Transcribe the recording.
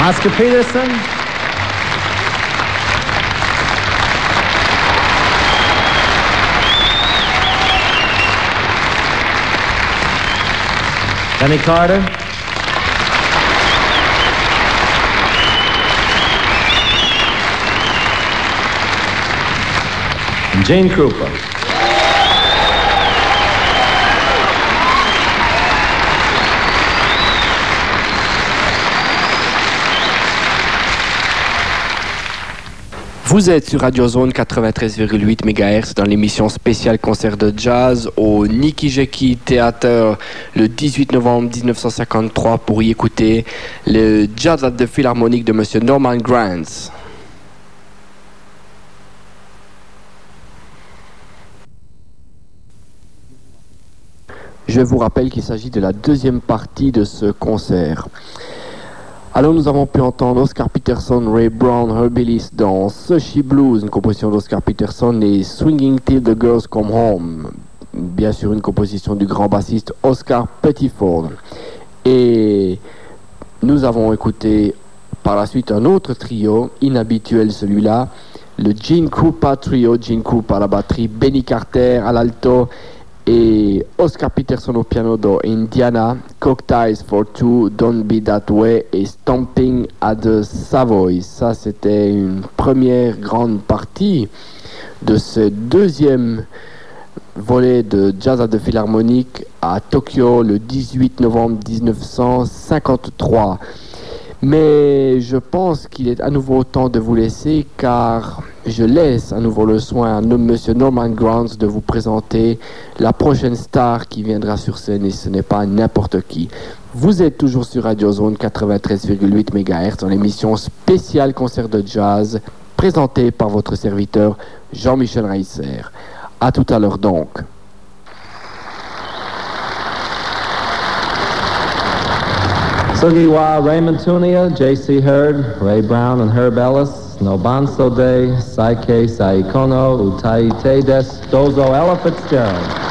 Oscar Peterson. Danny Carter. And Jane Krupa. Vous êtes sur Radio Zone 93,8 MHz dans l'émission spéciale concert de jazz au Nikijeki Theater le 18 novembre 1953 pour y écouter le Jazz at the Philharmonic de Monsieur Norman Granz. Je vous rappelle qu'il s'agit de la deuxième partie de ce concert. Alors nous avons pu entendre Oscar Peterson, Ray Brown, Herbie List dans Sushi Blues, une composition d'Oscar Peterson, et Swinging Till the Girls Come Home, bien sûr une composition du grand bassiste Oscar Pettiford. Et nous avons écouté par la suite un autre trio, inhabituel celui-là, le Gene Krupa Trio, Gene Krupa à la batterie, Benny Carter à l'alto, et Oscar Peterson au piano dans Indiana, Cocktails for Two, Don't Be That Way et Stomping at the Savoy. Ça, c'était une première grande partie de ce deuxième volet de Jazz at the Philharmonic à Tokyo le 18 novembre 1953. Mais je pense qu'il est à nouveau temps de vous laisser, car je laisse à nouveau le soin à Monsieur Norman Granz de vous présenter la prochaine star qui viendra sur scène, et ce n'est pas n'importe qui. Vous êtes toujours sur Radio Zone 93,8 MHz dans l'émission spéciale concert de jazz présentée par votre serviteur Jean-Michel Reisser. À tout à l'heure donc. Sugiwa, Raymond Tunia, J.C. Hurd, Ray Brown and Herb Ellis, Nobanso Day, Saike Saikono, Utai Tedes, Dozo Ella Fitzgerald.